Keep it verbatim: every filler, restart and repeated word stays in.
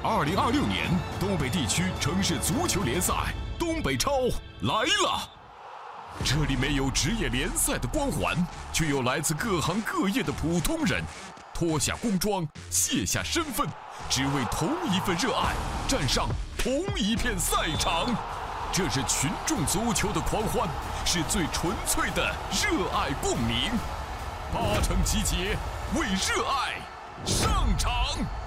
二零二六年东北地区城市足球联赛东北超来了。这里没有职业联赛的光环，却有来自各行各业的普通人，脱下工装，卸下身份，只为同一份热爱，站上同一片赛场。这是群众足球的狂欢，是最纯粹的热爱共鸣。八成集结，为热爱上场。